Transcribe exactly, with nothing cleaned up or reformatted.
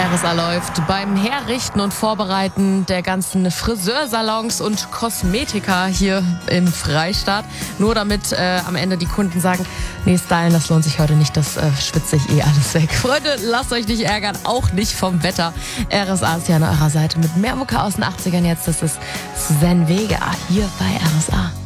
R S A läuft beim Herrichten und Vorbereiten der ganzen Friseursalons und Kosmetika hier im Freistaat. Nur damit äh, am Ende die Kunden sagen, nee, stylen, das lohnt sich heute nicht, das äh, schwitze ich eh alles weg. Freunde, lasst euch nicht ärgern, auch nicht vom Wetter. R S A ist ja an eurer Seite mit mehr Mucke aus den achtzigern jetzt. Das ist Sven Vega hier bei R S A.